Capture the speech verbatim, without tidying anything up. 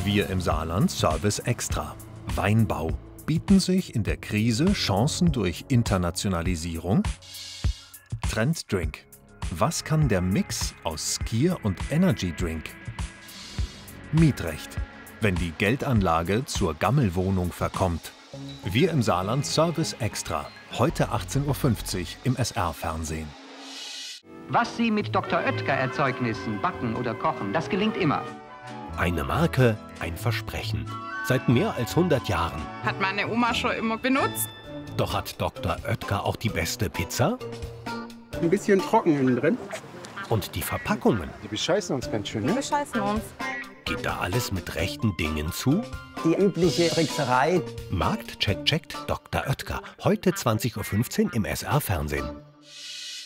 Wir im Saarland Service Extra. Weinbau. Bieten sich in der Krise Chancen durch Internationalisierung? Trenddrink. Was kann der Mix aus Skier und Energy Drink? Mietrecht. Wenn die Geldanlage zur Gammelwohnung verkommt. Wir im Saarland Service Extra. Heute achtzehn Uhr fünfzig im S R-Fernsehen. Was Sie mit Doktor Oetker-Erzeugnissen backen oder kochen, das gelingt immer. Eine Marke, ein Versprechen. Seit mehr als hundert Jahren. Hat meine Oma schon immer benutzt. Doch hat Doktor Oetker auch die beste Pizza? Ein bisschen trocken innen drin. Und die Verpackungen? Die bescheißen uns ganz schön, ne? Wir scheißen uns. Geht da alles mit rechten Dingen zu? Die übliche Trickserei. Marktcheck checkt Doktor Oetker. Heute zwanzig Uhr fünfzehn im S R-Fernsehen.